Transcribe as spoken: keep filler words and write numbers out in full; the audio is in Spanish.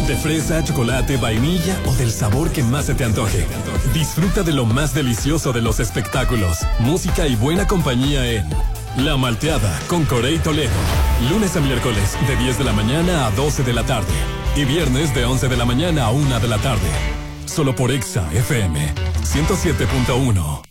De fresa, chocolate, vainilla o del sabor que más se te antoje. Disfruta de lo más delicioso de los espectáculos, música y buena compañía en La Malteada con Corey Toledo. Lunes a miércoles de diez de la mañana a doce de la tarde. Y viernes de once de la mañana a una de la tarde. Solo por Exa F M ciento siete punto uno.